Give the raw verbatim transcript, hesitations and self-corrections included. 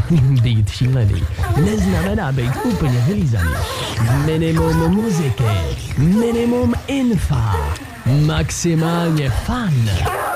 Být šílený neznamená být úplně vylízaný. Minimum muziky, minimum infa, maximálně fun.